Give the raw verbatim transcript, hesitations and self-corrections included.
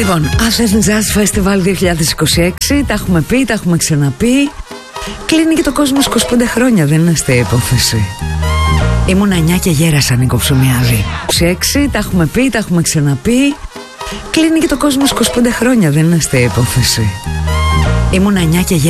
Λοιπόν, Athens Jazz Festival δύο χιλιάδες είκοσι έξι. Τα έχουμε πει, τα έχουμε ξαναπεί. Κλείνει και το κόσμος είκοσι πέντε χρόνια, δεν είναι αστεία υπόθεση. Ήμουν εννιά και γέρασα, Νίκο Ψωμιάδη. είκοσι έξι, τα έχουμε πει, τα έχουμε ξαναπεί. Κλείνει και το κόσμος είκοσι πέντε χρόνια, δεν είναι αστεία υπόθεση. Ήμουν εννιά και γέρασα.